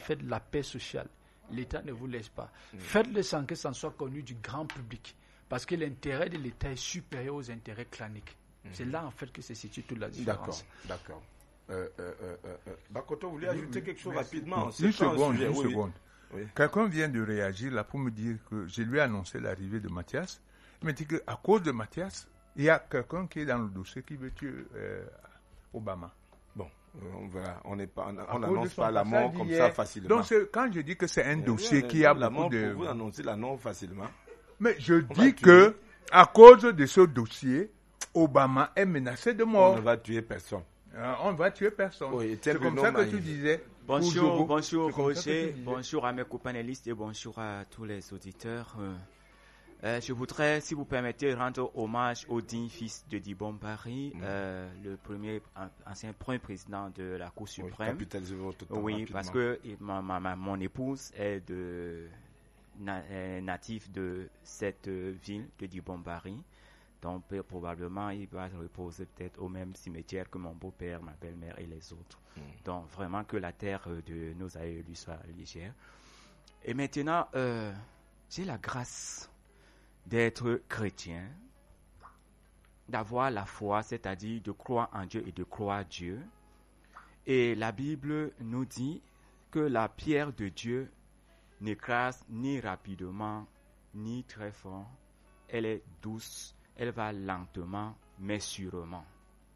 faites la paix sociale. L'État ne vous laisse pas. Faites-le sans que ça soit connu du grand public. Parce que l'intérêt de l'État est supérieur aux intérêts claniques. C'est là, en fait, que se situe toute la différence. D'accord. Bakoto, vous voulez ajouter quelque chose rapidement? Une seconde. Oui. Quelqu'un vient de réagir là pour me dire que je lui ai annoncé l'arrivée de Mathias. Il m'a dit qu'à cause de Mathias, il y a quelqu'un qui est dans le dossier qui veut tuer Obama. Bon, on verra. On n'annonce pas la mort comme ça facilement. Donc, quand je dis que c'est un dossier qui a beaucoup de... Vous annoncez la mort facilement. Mais je dis que, à cause de ce dossier, Obama est menacé de mort. On ne va tuer personne. On ne va tuer personne. Oui, c'est comme ça que tu disais. Bonjour Roger, bonjour à mes copanélistes et bonjour à tous les auditeurs. Je voudrais, si vous permettez, rendre hommage au digne fils de Dibon Barry, le ancien premier président de la Cour suprême. Oui, parce que mon épouse est native de cette ville de Dibon Barry. Donc probablement il va reposer peut-être au même cimetière que mon beau-père, ma belle-mère et les autres. Donc vraiment que la terre de nos aïeux lui soit légère. Et maintenant, j'ai la grâce d'être chrétien, d'avoir la foi, c'est-à-dire de croire en Dieu et de croire Dieu. Et la Bible nous dit que la pierre de Dieu n'écrase ni rapidement, ni très fort. Elle est douce. Elle va lentement, mais sûrement.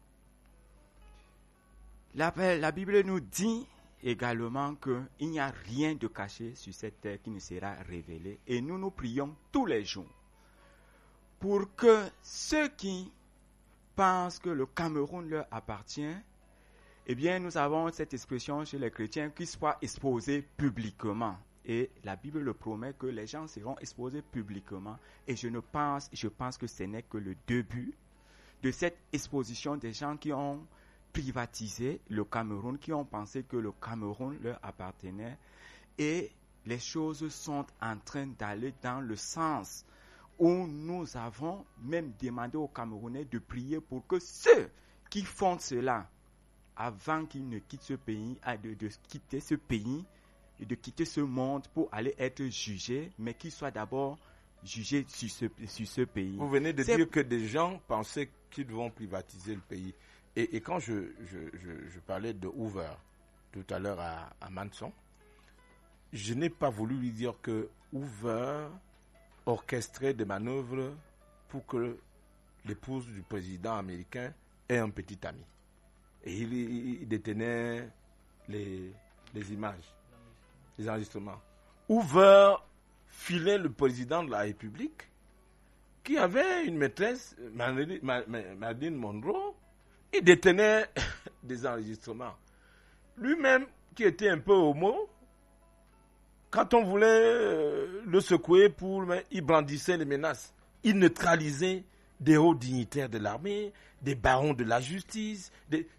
La Bible nous dit également qu'il n'y a rien de caché sur cette terre qui ne sera révélé. Et nous prions tous les jours pour que ceux qui pensent que le Cameroun leur appartient, eh bien, nous avons cette expression chez les chrétiens qui soit exposée publiquement. Et la Bible le promet que les gens seront exposés publiquement. Et je pense que ce n'est que le début de cette exposition des gens qui ont privatisé le Cameroun, qui ont pensé que le Cameroun leur appartenait. Et les choses sont en train d'aller dans le sens où nous avons même demandé aux Camerounais de prier pour que ceux qui font cela, avant qu'ils ne quittent ce pays, de quitter ce pays, et de quitter ce monde pour aller être jugé, mais qu'il soit d'abord jugé sur ce pays. Vous venez de dire que des gens pensaient qu'ils vont privatiser le pays. Et quand je parlais de Hoover tout à l'heure à Manson, je n'ai pas voulu lui dire que Hoover orchestrait des manœuvres pour que l'épouse du président américain ait un petit ami. Et il détenait les images. Les enregistrements. Hoover filait le président de la République qui avait une maîtresse, Marilyn Monroe, il détenait des enregistrements. Lui-même, qui était un peu homo, quand on voulait le secouer, il brandissait les menaces. Il neutralisait des hauts dignitaires de l'armée, des barons de la justice.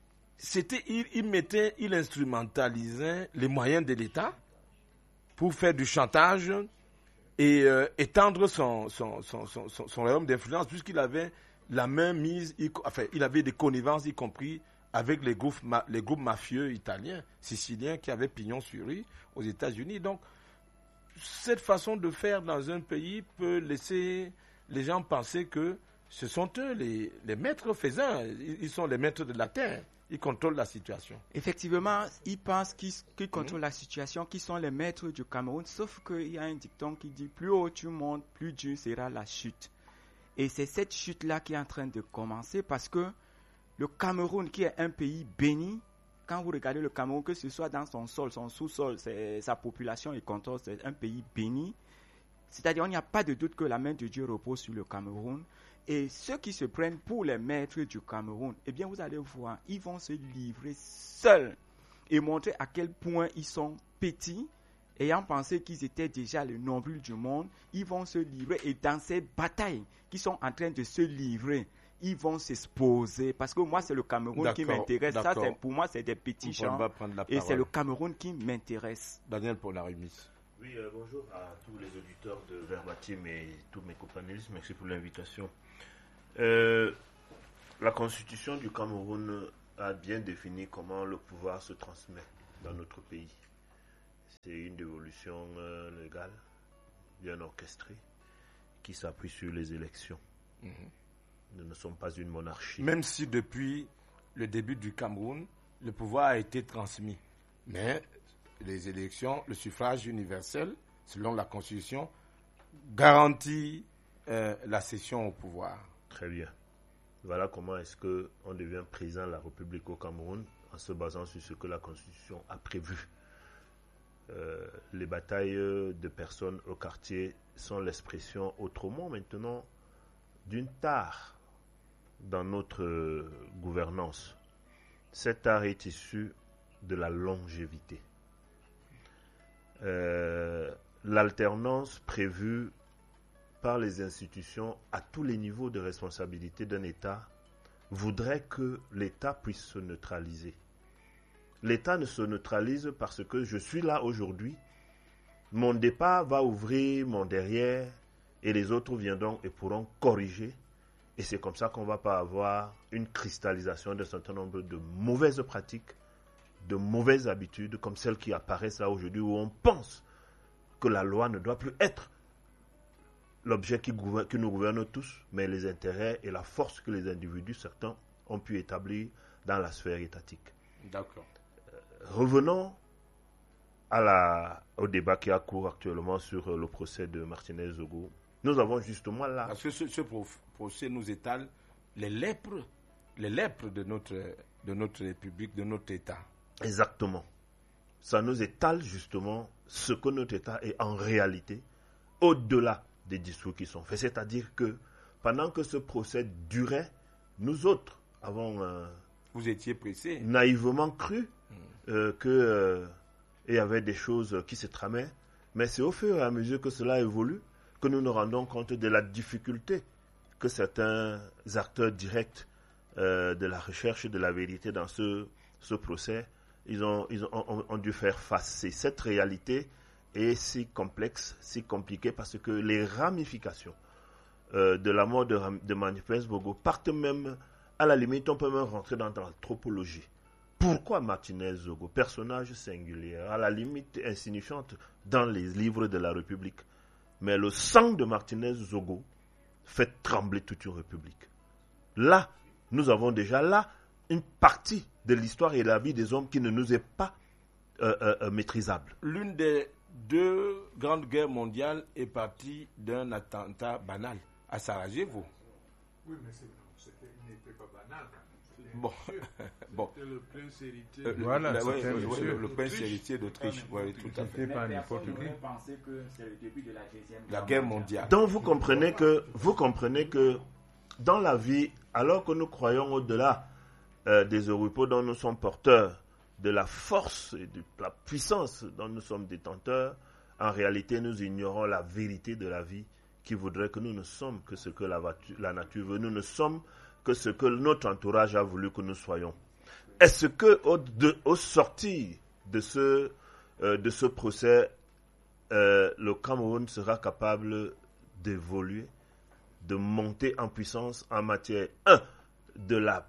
Il instrumentalisait les moyens de l'État pour faire du chantage et étendre son royaume d'influence, puisqu'il avait la main mise, il avait des connivences, y compris avec les groupes mafieux italiens, siciliens, qui avaient pignon sur rue aux États-Unis. Donc, cette façon de faire dans un pays peut laisser les gens penser que ce sont eux les maîtres faiseurs, ils sont les maîtres de la terre. Ils contrôlent la situation. Effectivement, ils pensent qu'ils contrôlent la situation, qu'ils sont les maîtres du Cameroun, sauf qu'il y a un dicton qui dit « plus haut tu montes, plus dur sera la chute ». Et c'est cette chute-là qui est en train de commencer parce que le Cameroun, qui est un pays béni, quand vous regardez le Cameroun, que ce soit dans son sol, son sous-sol, sa population et contrôle, c'est un pays béni. C'est-à-dire, il n'y a pas de doute que la main de Dieu repose sur le Cameroun. Et ceux qui se prennent pour les maîtres du Cameroun, eh bien, vous allez voir, ils vont se livrer seuls et montrer à quel point ils sont petits, ayant pensé qu'ils étaient déjà le nombril du monde. Ils vont se livrer et dans ces batailles qui sont en train de se livrer, ils vont s'exposer. Parce que moi, c'est le Cameroun qui m'intéresse. Ça, pour moi, c'est des petits gens. Et c'est le Cameroun qui m'intéresse. Daniel Polarimis. Oui, bonjour à tous les auditeurs de Verbatim et tous mes compagnons. Merci pour l'invitation. La constitution du Cameroun a bien défini comment le pouvoir se transmet dans notre pays. C'est une dévolution légale, bien orchestrée, qui s'appuie sur les élections. Nous ne sommes pas une monarchie. Même si depuis le début du Cameroun, le pouvoir a été transmis. Mais les élections, le suffrage universel, selon la Constitution, garantit la cession au pouvoir. Très bien. Voilà comment est-ce qu'on devient président de la République au Cameroun en se basant sur ce que la Constitution a prévu. Les batailles de personnes au quartier sont l'expression autrement maintenant d'une tare dans notre gouvernance. Cette tare est issue de la longévité. L'alternance prévue par les institutions à tous les niveaux de responsabilité d'un État voudrait que l'État puisse se neutraliser. L'État ne se neutralise parce que je suis là aujourd'hui, mon départ va ouvrir mon derrière et les autres viendront et pourront corriger. Et c'est comme ça qu'on ne va pas avoir une cristallisation d'un certain nombre de mauvaises pratiques, de mauvaises habitudes comme celles qui apparaissent là aujourd'hui où on pense que la loi ne doit plus être l'objet qui nous gouverne tous, mais les intérêts et la force que les individus, certains, ont pu établir dans la sphère étatique. D'accord. Revenons au débat qui a cours actuellement sur le procès de Martinez-Zogo. Nous avons justement là... Parce que ce procès nous étale les lèpres de notre République, de notre État. Exactement. Ça nous étale justement ce que notre État est en réalité, au-delà des discours qui sont faits. C'est-à-dire que pendant que ce procès durait, nous autres avons vous étiez pressés, naïvement cru qu'il y avait des choses qui se tramaient, mais c'est au fur et à mesure que cela évolue que nous nous rendons compte de la difficulté que certains acteurs directs de la recherche de la vérité dans ce procès ont dû faire face. Et cette réalité est si complexe, si compliquée, parce que les ramifications de la mort de Martinez-Zogo partent même, à la limite, on peut même rentrer dans l'anthropologie. Pourquoi Martinez-Zogo, personnage singulier, à la limite insignifiante dans les livres de la République, mais le sang de Martinez-Zogo fait trembler toute une République. Là, nous avons déjà là une partie de l'histoire et de la vie des hommes qui ne nous est pas maîtrisable. L'une des deux grandes guerres mondiales est partie d'un attentat banal à Sarajevo. Oui, mais il n'était pas banal. Bon. C'était le prince héritier. Voilà, le prince héritier d'Autriche. Oui, tout à fait. Pas n'importe qui. Penser que c'est le début de la deuxième La guerre mondiale. Donc vous comprenez que dans la vie, alors que nous croyons au-delà des Européens dont nous sommes porteurs, de la force et de la puissance dont nous sommes détenteurs, en réalité nous ignorons la vérité de la vie qui voudrait que nous ne sommes que ce que la nature veut. Nous ne sommes que ce que notre entourage a voulu que nous soyons. Est-ce que au sortir de ce procès, le Cameroun sera capable d'évoluer, de monter en puissance en matière, de la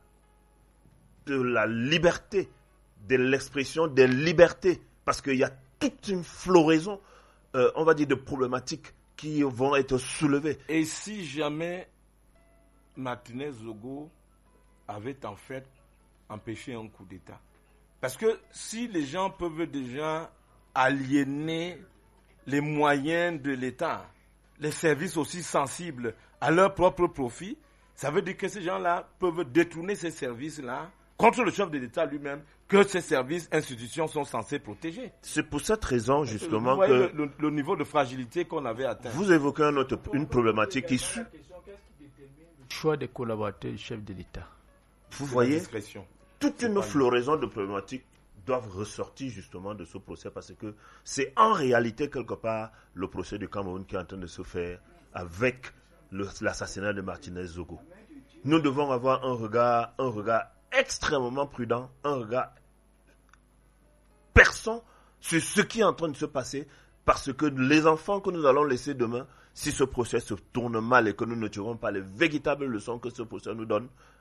liberté, de l'expression des libertés, parce qu'il y a toute une floraison, on va dire, de problématiques qui vont être soulevées. Et si jamais Martinez-Zogo avait en fait empêché un coup d'État? Parce que si les gens peuvent déjà aliéner les moyens de l'État, les services aussi sensibles à leur propre profit, ça veut dire que ces gens-là peuvent détourner ces services-là contre le chef de l'État lui-même, que ces services, institutions sont censés protéger. C'est pour cette raison, justement, vous voyez le niveau de fragilité qu'on avait atteint. Vous évoquez une problématique issue. Le choix des collaborateurs du chef de l'État. Vous voyez, discrétion. Toute une floraison de problématiques doivent ressortir justement de ce procès, parce que c'est en réalité quelque part le procès du Cameroun qui est en train de se faire avec l'assassinat de Martinez-Zogo. Nous devons avoir un regard extrêmement prudent, un regard perçant sur ce qui est en train de se passer, parce que les enfants que nous allons laisser demain, si ce procès se tourne mal et que nous ne tirons pas les véritables leçons que ce procès nous donne,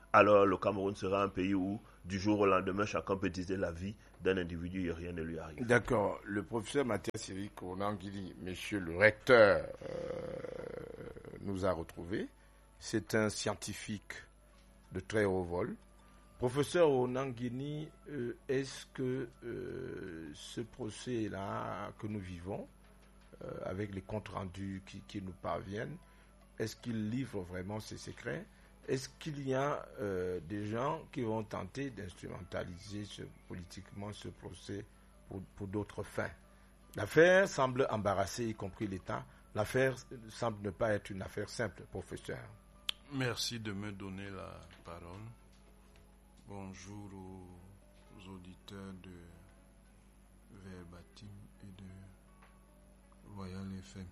alors le Cameroun sera un pays où, du jour au lendemain, chacun peut disposer la vie d'un individu et rien ne lui arrive. D'accord. Le professeur Mathias Eric Onangili, monsieur le recteur, nous a retrouvés. C'est un scientifique de très haut vol. Professeur Onangili, est-ce que ce procès-là que nous vivons, avec les comptes rendus qui nous parviennent, est-ce qu'il livre vraiment ses secrets? Est-ce qu'il y a des gens qui vont tenter d'instrumentaliser politiquement ce procès pour d'autres fins? L'affaire semble embarrasser, y compris l'État. L'affaire semble ne pas être une affaire simple, professeur. Merci de me donner la parole. Bonjour aux auditeurs de Verbatim et de Royal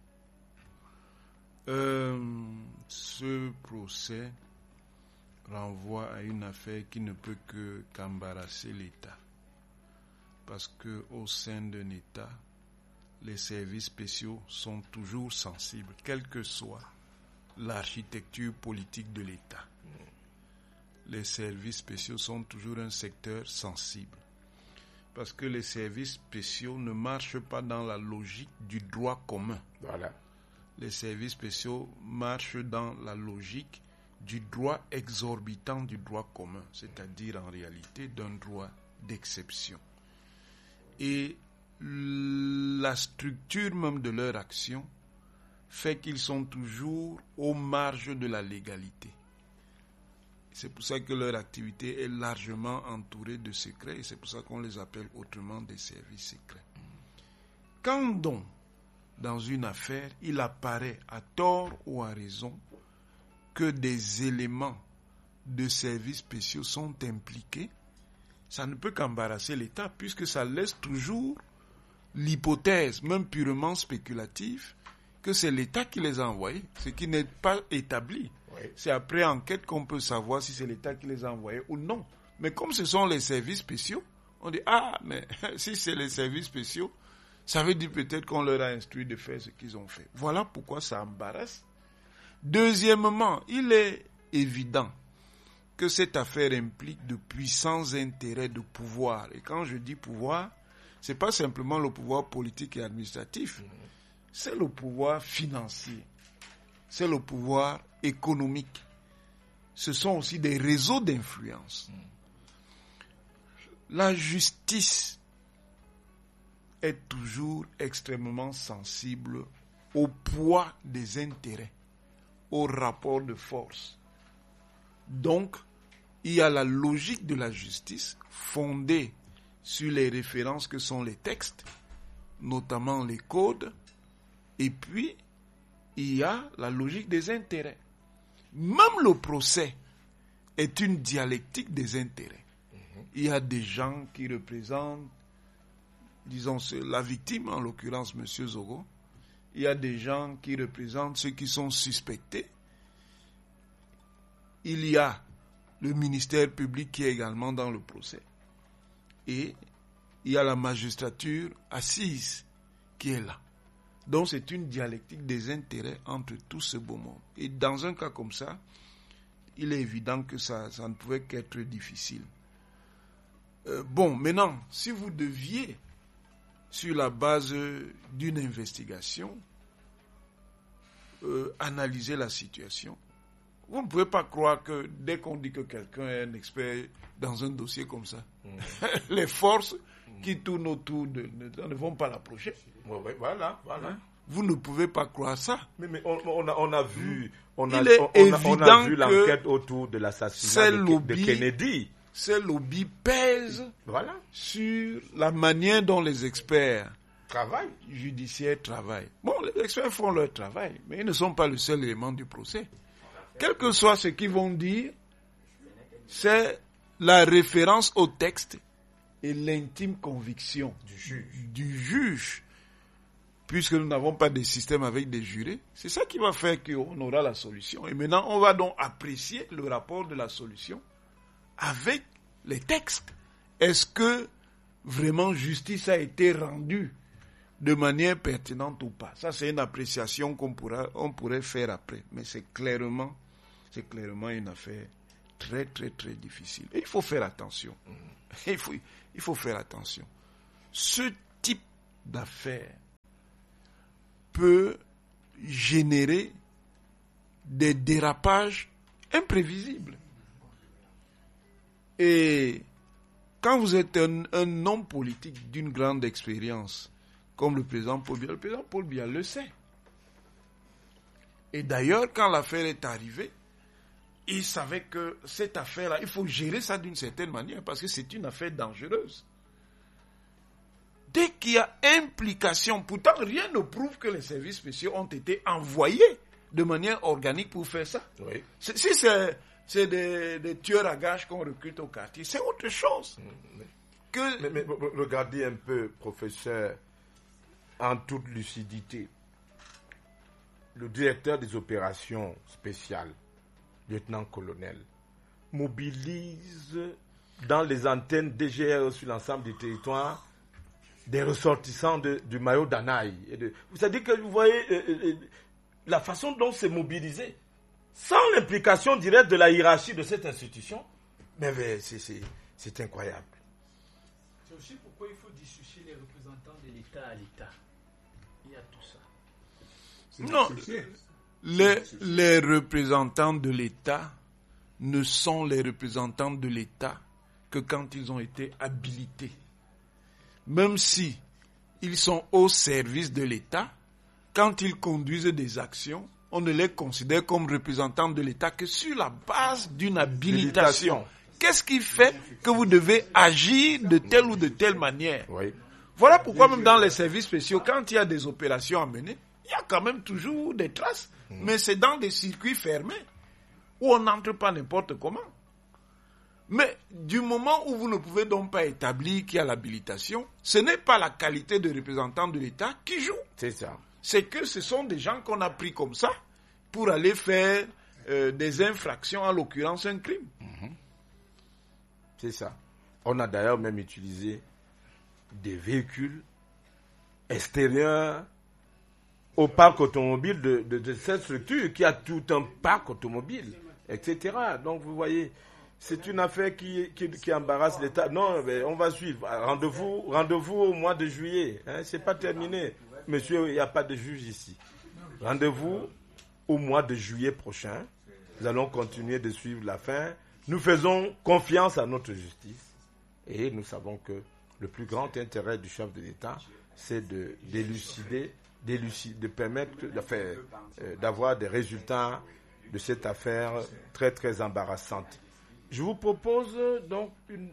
FM. Ce procès renvoie à une affaire qui ne peut qu'embarrasser l'État. Parce qu'au sein d'un État, les services spéciaux sont toujours sensibles, quelle que soit l'architecture politique de l'État. Les services spéciaux sont toujours un secteur sensible. Parce que les services spéciaux ne marchent pas dans la logique du droit commun. Voilà. Les services spéciaux marchent dans la logique du droit exorbitant du droit commun, c'est-à-dire en réalité d'un droit d'exception. Et la structure même de leur action fait qu'ils sont toujours aux marges de la légalité. C'est pour ça que leur activité est largement entourée de secrets et c'est pour ça qu'on les appelle autrement des services secrets. Quand donc, dans une affaire, il apparaît à tort ou à raison que des éléments de services spéciaux sont impliqués, ça ne peut qu'embarrasser l'État puisque ça laisse toujours l'hypothèse, même purement spéculative, que c'est l'État qui les a envoyés, ce qui n'est pas établi. Oui. C'est après enquête qu'on peut savoir si c'est l'État qui les a envoyés ou non. Mais comme ce sont les services spéciaux, on dit, mais si c'est les services spéciaux, ça veut dire peut-être qu'on leur a instruit de faire ce qu'ils ont fait. Voilà pourquoi ça embarrasse. Deuxièmement, il est évident que cette affaire implique de puissants intérêts de pouvoir. Et quand je dis pouvoir, c'est pas simplement le pouvoir politique et administratif, c'est le pouvoir financier, c'est le pouvoir économique. Ce sont aussi des réseaux d'influence. La justice est toujours extrêmement sensible au poids des intérêts, au rapport de force. Donc, il y a la logique de la justice fondée sur les références que sont les textes, notamment les codes, et puis il y a la logique des intérêts. Même le procès est une dialectique des intérêts. Il y a des gens qui représentent, disons, la victime, en l'occurrence M. Zogo. Il y a des gens qui représentent ceux qui sont suspectés. Il y a le ministère public qui est également dans le procès. Et il y a la magistrature assise qui est là. Donc c'est une dialectique des intérêts entre tout ce beau monde. Et dans un cas comme ça, il est évident que ça ne pouvait qu'être difficile. Maintenant, si vous deviez, sur la base d'une investigation, analyser la situation, vous ne pouvez pas croire que dès qu'on dit que quelqu'un est un expert dans un dossier comme ça, les forces qui tournent autour ne vont pas l'approcher. Voilà. Vous ne pouvez pas croire ça. Mais on a vu l'enquête autour de l'assassinat de Kennedy. Ces lobbies pèsent sur la manière dont les experts judiciaires travaillent. Bon, les experts font leur travail, mais ils ne sont pas le seul élément du procès. Quel que soit ce qu'ils vont dire, c'est la référence au texte et l'intime conviction du juge. Puisque nous n'avons pas de système avec des jurés, c'est ça qui va faire qu'on aura la solution. Et maintenant, on va donc apprécier le rapport de la solution avec les textes. Est-ce que vraiment justice a été rendue de manière pertinente ou pas? Ça, c'est une appréciation qu'on pourrait faire après. Mais c'est clairement une affaire très, très, très difficile. Et il faut faire attention. Il faut faire attention. Ce type d'affaires peut générer des dérapages imprévisibles. Et quand vous êtes un homme politique d'une grande expérience, comme le président Paul Biya le sait. Et d'ailleurs, quand l'affaire est arrivée, il savait que cette affaire-là, il faut gérer ça d'une certaine manière, parce que c'est une affaire dangereuse. Dès qu'il y a implication, pourtant rien ne prouve que les services spéciaux ont été envoyés de manière organique pour faire ça. Oui. Si c'est des tueurs à gages qu'on recrute au quartier, c'est autre chose. Mais regardez un peu, professeur, en toute lucidité. Le directeur des opérations spéciales, lieutenant-colonel, mobilise dans les antennes DGR sur l'ensemble du territoire des ressortissants du maillot d'Anaï. C'est-à-dire que vous voyez la façon dont c'est mobilisé, sans l'implication directe de la hiérarchie de cette institution, mais c'est incroyable. C'est aussi pourquoi il faut dissocier les représentants de l'État à l'État. Il y a tout ça. Non, les représentants de l'État ne sont les représentants de l'État que quand ils ont été habilités. Même si ils sont au service de l'État, quand ils conduisent des actions, on ne les considère comme représentants de l'État que sur la base d'une habilitation. Qu'est-ce qui fait que vous devez agir de telle ou de telle manière? Oui. Voilà pourquoi même dans les services spéciaux, quand il y a des opérations à mener, il y a quand même toujours des traces. Mais c'est dans des circuits fermés où on n'entre pas n'importe comment. Mais du moment où vous ne pouvez donc pas établir qu'il y a l'habilitation, ce n'est pas la qualité de représentant de l'État qui joue. C'est ça. C'est que ce sont des gens qu'on a pris comme ça pour aller faire des infractions, en l'occurrence un crime. C'est ça. On a d'ailleurs même utilisé des véhicules extérieurs au parc automobile de cette structure qui a tout un parc automobile, etc. Donc vous voyez, c'est une affaire qui embarrasse l'État. Non, mais on va suivre. Rendez-vous au mois de juillet. Hein, c'est pas terminé. Monsieur, il n'y a pas de juge ici. Rendez-vous au mois de juillet prochain. Nous allons continuer de suivre l'affaire. Nous faisons confiance à notre justice. Et nous savons que le plus grand intérêt du chef de l'État, c'est de d'élucider, de permettre d'avoir des résultats de cette affaire très, très embarrassante. Je vous propose donc une...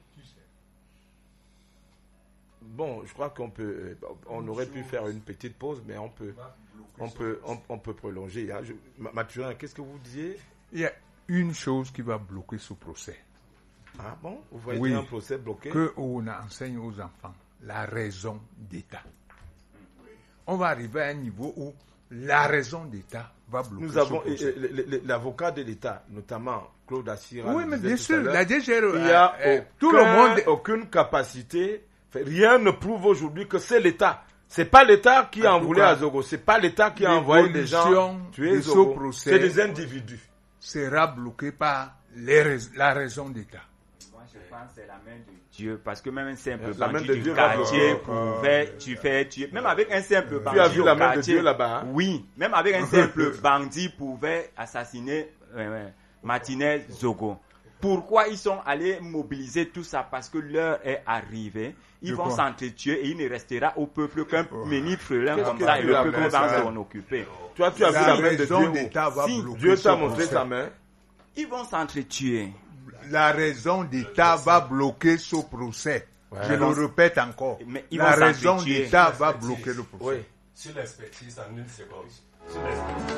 Bon, je crois on aurait pu faire une petite pause, mais on peut prolonger. Hein. Mathurin, qu'est-ce que vous disiez? Il y a une chose qui va bloquer ce procès. Ah bon? Vous voyez un procès bloqué? Qu'on enseigne aux enfants la raison d'État. On va arriver à un niveau où la raison d'État va bloquer Nous avons ce procès. l'avocat de l'État, notamment Claude Assira. Oui, mais bien sûr, la DGR, il n'y a tout le monde... aucune capacité. Rien ne prouve aujourd'hui que c'est l'État. C'est pas l'État qui a envoyé à Zogo. C'est pas l'État qui a envoyé des gens tuer Zogo. C'est des individus. Sera bloqué par la raison d'État. Moi, je pense que c'est la main de Dieu, parce que même un simple la main bandit de du Dieu quartier pouvait tuer. Même avec un simple bandit tu as vu la main quartier, de Dieu là-bas, hein? Oui, même avec un simple bandit pouvait assassiner Martinez Zogo. Pourquoi ils sont allés mobiliser tout ça? Parce que l'heure est arrivée. Ils vont s'entretuer et il ne restera au peuple qu'un mini frelin comme ça et le peuple va s'en occuper. Toi, tu as vu la main de Dieu. Dieu t'a montré sa main. Ils vont s'entretuer. La raison d'État va bloquer ce procès. Je le répète encore. La raison d'État va bloquer le procès. Oui. Sur l'expertise en une seconde.